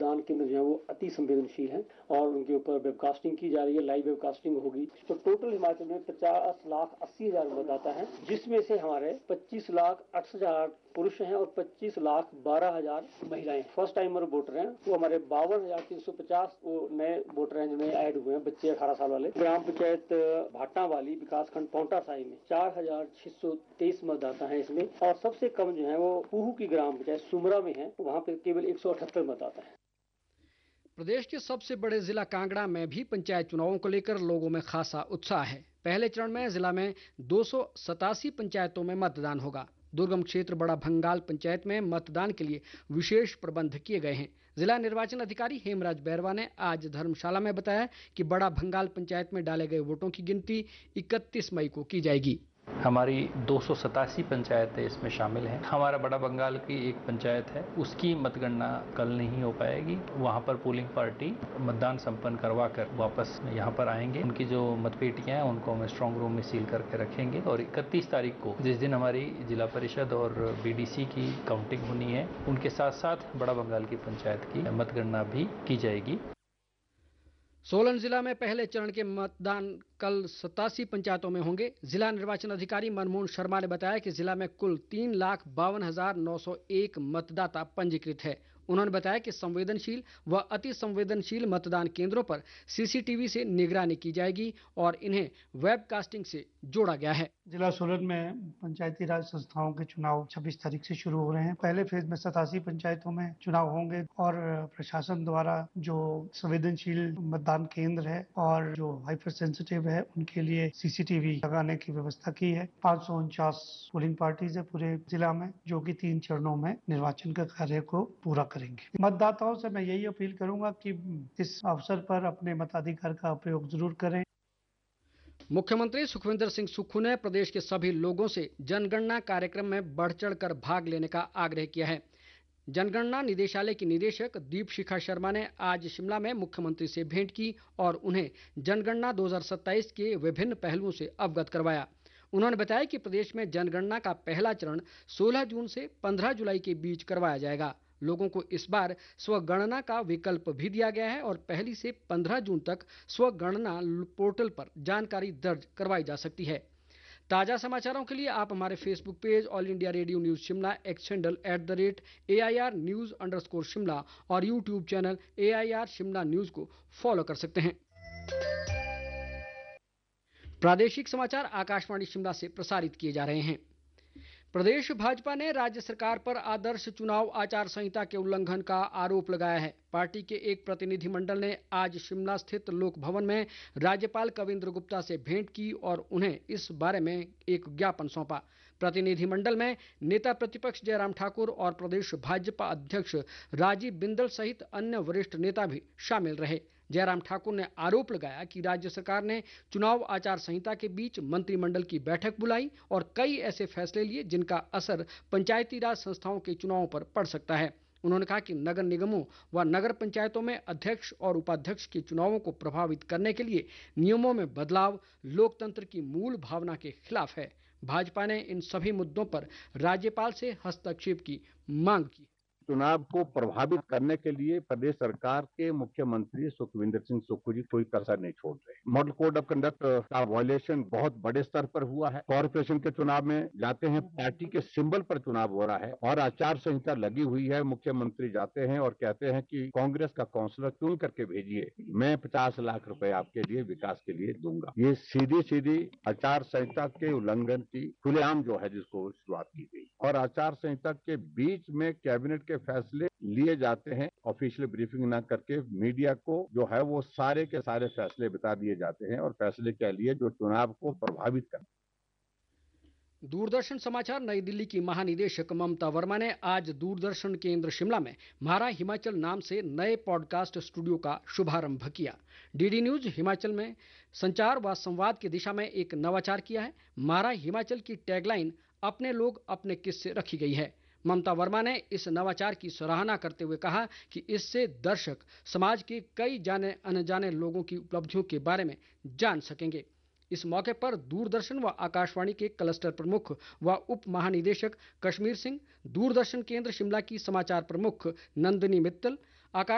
मतदान केंद्र जो है वो अति संवेदनशील हैं और उनके ऊपर वेबकास्टिंग की जा रही है, लाइव वेबकास्टिंग होगी। तो टोटल हिमाचल में 50,80,000 मतदाता हैं, जिसमें से हमारे 25,08,000 पुरुष हैं और 25,12,000 महिलाएं फर्स्ट टाइमर वोटर हैं। वो हमारे 52,350 वो नए वोटर हैं जिनमें ऐड हुए हैं बच्चे 18 साल वाले। ग्राम पंचायत भाटा वाली विकासखंड पौंटा साही में 4,623 मतदाता हैं इसमें, और सबसे कम जो है वो पूहू की ग्राम पंचायत सुमरा में है, वहां पर केवल 178 मतदाता हैं। प्रदेश के सबसे बड़े जिला कांगड़ा में भी पंचायत चुनावों को लेकर लोगों में खासा उत्साह है। पहले चरण में जिला में 287 पंचायतों में मतदान होगा। दुर्गम क्षेत्र बड़ा भंगाल पंचायत में मतदान के लिए विशेष प्रबंध किए गए हैं। जिला निर्वाचन अधिकारी हेमराज बैरवा ने आज धर्मशाला में बताया कि बड़ा भंगाल पंचायत में डाले गए वोटों की गिनती 31 मई को की जाएगी। हमारी 287 पंचायतें इसमें शामिल हैं। हमारा बड़ा बंगाल की एक पंचायत है, उसकी मतगणना कल नहीं हो पाएगी। वहाँ पर पोलिंग पार्टी मतदान संपन्न करवा कर वापस यहाँ पर आएंगे। उनकी जो मतपेटियाँ हैं उनको हम स्ट्रांग रूम में सील करके रखेंगे और 31 तारीख को जिस दिन हमारी जिला परिषद और BDC की काउंटिंग होनी है, उनके साथ साथ बड़ा बंगाल की पंचायत की मतगणना भी की जाएगी। सोलन जिला में पहले चरण के मतदान कल 87 पंचायतों में होंगे। जिला निर्वाचन अधिकारी मनमोहन शर्मा ने बताया कि जिला में कुल 3,52,901 मतदाता पंजीकृत है। उन्होंने बताया कि संवेदनशील व अति संवेदनशील मतदान केंद्रों पर CCTV से निगरानी की जाएगी और इन्हें वेबकास्टिंग से जोड़ा गया है। जिला सोलन में पंचायती राज संस्थाओं के चुनाव 26 तारीख से शुरू हो रहे हैं। पहले फेज में 87 पंचायतों में चुनाव होंगे और प्रशासन द्वारा जो संवेदनशील मतदान केंद्र है और जो हाइपर सेंसिटिव है उनके लिए CCTV लगाने की व्यवस्था की है। 549 पोलिंग पार्टीज है पूरे जिला में, जो कि 3 चरणों में निर्वाचन का कार्य को पूरा करेंगे। मतदाताओं से मैं यही अपील करूंगा कि इस अवसर पर अपने मताधिकार का प्रयोग जरूर करें। मुख्यमंत्री सुखविंदर सिंह सुक्खू ने प्रदेश के सभी लोगों से जनगणना कार्यक्रम में बढ़ चढ़ कर भाग लेने का आग्रह किया है। जनगणना निदेशालय की निदेशक दीपशिखा शर्मा ने आज शिमला में मुख्यमंत्री से भेंट की और उन्हें जनगणना 2027 के विभिन्न पहलुओं से अवगत करवाया। उन्होंने बताया कि प्रदेश में जनगणना का पहला चरण 16 जून से 15 जुलाई के बीच करवाया जाएगा। लोगों को इस बार स्वगणना का विकल्प भी दिया गया है और 1 से 15 जून तक स्वगणना पोर्टल पर जानकारी दर्ज करवाई जा सकती है। ताज़ा समाचारों के लिए आप हमारे Facebook page all India radio news Shimla, x handle @AIR News_Shimla और YouTube channel AIR Shimla news को फॉलो कर सकते हैं। प्रादेशिक समाचार आकाशवाणी शिमला से प्रसारित किए जा रहे हैं। प्रदेश भाजपा ने राज्य सरकार पर आदर्श चुनाव आचार संहिता के उल्लंघन का आरोप लगाया है। पार्टी के एक प्रतिनिधिमंडल ने आज शिमला स्थित लोक भवन में राज्यपाल कविंद्र गुप्ता से भेंट की और उन्हें इस बारे में एक ज्ञापन सौंपा। प्रतिनिधिमंडल में नेता प्रतिपक्ष जयराम ठाकुर और प्रदेश भाजपा अध्यक्ष राजीव बिंदल सहित अन्य वरिष्ठ नेता भी शामिल रहे। जयराम ठाकुर ने आरोप लगाया कि राज्य सरकार ने चुनाव आचार संहिता के बीच मंत्रिमंडल की बैठक बुलाई और कई ऐसे फैसले लिए जिनका असर पंचायती राज संस्थाओं के चुनावों पर पड़ सकता है। उन्होंने कहा कि नगर निगमों व नगर पंचायतों में अध्यक्ष और उपाध्यक्ष के चुनावों को प्रभावित करने के लिए नियमों में बदलाव लोकतंत्र की मूल भावना के खिलाफ है। भाजपा ने इन सभी मुद्दों पर राज्यपाल से हस्तक्षेप की मांग की। चुनाव को प्रभावित करने के लिए प्रदेश सरकार के मुख्यमंत्री सुखविंदर सिंह सुक्खू जी कोई कसर नहीं छोड़ रहे। मॉडल कोड ऑफ कंडक्ट का वायलेशन बहुत बड़े स्तर पर हुआ है। कॉर्पोरेशन के चुनाव में जाते हैं, पार्टी के सिंबल पर चुनाव हो रहा है और आचार संहिता लगी हुई है। मुख्यमंत्री जाते हैं और कहते हैं कि कांग्रेस का काउंसलर चुन करके भेजिए, मैं 50 लाख रुपए आपके लिए विकास के लिए दूंगा। ये सीधी सीधी आचार संहिता के उल्लंघन की खुलेआम जो है जिसको शुरुआत की गई और आचार संहिता के बीच में कैबिनेट के फैसले लिए जाते हैं। ऑफिशियल ब्रीफिंग ना करके मीडिया को जो है वो सारे के सारे फैसले बता दिए जाते हैं और फैसले के लिए जो चुनाव को प्रभावित कर। दूरदर्शन समाचार नई दिल्ली की महानिदेशक ममता वर्मा ने आज दूरदर्शन केंद्र शिमला में म्हारा हिमाचल नाम से नए पॉडकास्ट स्टूडियो का शुभारंभ किया। DD न्यूज हिमाचल में संचार व संवाद की दिशा में एक नवाचार किया है। म्हारा हिमाचल की टैगलाइन अपने लोग अपने किस्से रखी गई है। ममता वर्मा ने इस नवाचार की सराहना करते हुए कहा कि इससे दर्शक समाज के कई जाने अनजाने लोगों की उपलब्धियों के बारे में जान सकेंगे। इस मौके पर दूरदर्शन व आकाशवाणी के क्लस्टर प्रमुख व उप महानिदेशक कश्मीर सिंह, दूरदर्शन केंद्र शिमला की समाचार प्रमुख नंदिनी मित्तल,